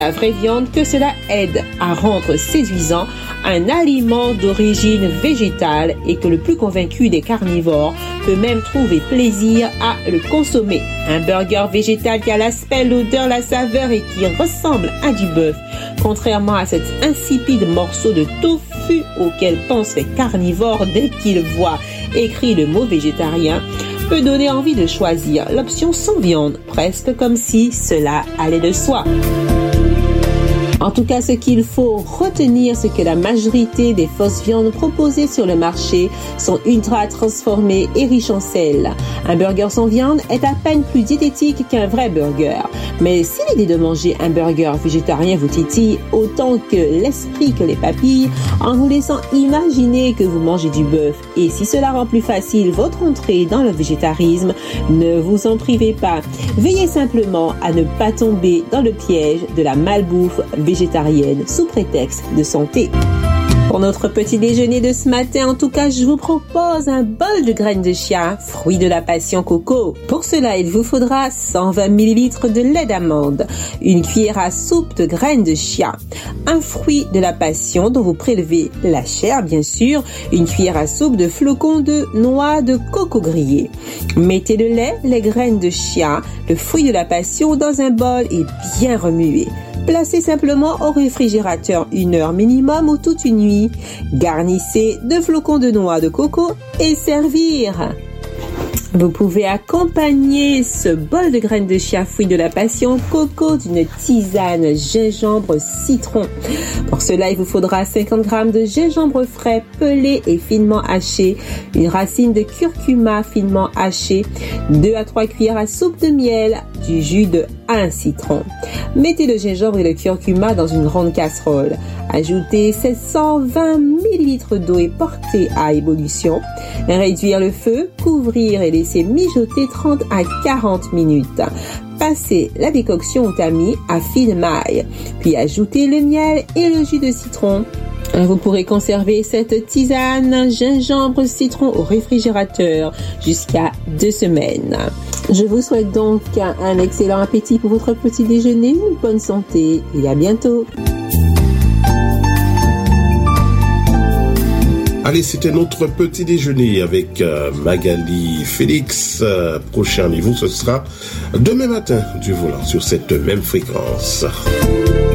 la vraie viande que cela aide à rendre séduisant un aliment d'origine végétale et que le plus convaincu des carnivores peut même trouver plaisir à le consommer. Un burger végétal qui a l'aspect, l'odeur, la saveur et qui ressemble à du bœuf, contrairement à cet insipide morceau de tofu auquel pensent les carnivores dès qu'ils voient écrit le mot végétarien, peut donner envie de choisir l'option sans viande, presque comme si cela allait de soi. En tout cas, ce qu'il faut retenir, c'est que la majorité des fausses viandes proposées sur le marché sont ultra transformées et riches en sel. Un burger sans viande est à peine plus diététique qu'un vrai burger. Mais si l'idée de manger un burger végétarien vous titille autant que l'esprit que les papilles, en vous laissant imaginer que vous mangez du bœuf, et si cela rend plus facile votre entrée dans le végétarisme, ne vous en privez pas. Veillez simplement à ne pas tomber dans le piège de la malbouffe végétarienne sous prétexte de santé. Pour notre petit déjeuner de ce matin, en tout cas, je vous propose un bol de graines de chia, fruit de la passion coco. Pour cela, il vous faudra 120 ml de lait d'amande, une cuillère à soupe de graines de chia, un fruit de la passion dont vous prélevez la chair, bien sûr, une cuillère à soupe de flocons de noix de coco grillés. Mettez le lait, les graines de chia, le fruit de la passion dans un bol et bien remuez. Placez simplement au réfrigérateur 1 heure minimum ou toute une nuit. Garnissez de flocons de noix de coco et servir. Vous pouvez accompagner ce bol de graines de chia fruit de la passion coco d'une tisane gingembre citron. Pour cela, il vous faudra 50 g de gingembre frais pelé et finement haché, une racine de curcuma finement hachée, 2 à 3 cuillères à soupe de miel, du jus de 1 citron. Mettez le gingembre et le curcuma dans une grande casserole. Ajoutez 720 ml d'eau et portez à ébullition. Réduire le feu, couvrir et laisser mijoter 30 à 40 minutes. Passez la décoction au tamis à fine maille. Puis ajoutez le miel et le jus de citron. Vous pourrez conserver cette tisane gingembre citron au réfrigérateur jusqu'à 2 semaines. Je vous souhaite donc un excellent appétit pour votre petit déjeuner, une bonne santé et à bientôt. Allez, c'était notre petit déjeuner avec Magali Félix. Prochain rendez-vous, ce sera demain matin du volant sur cette même fréquence.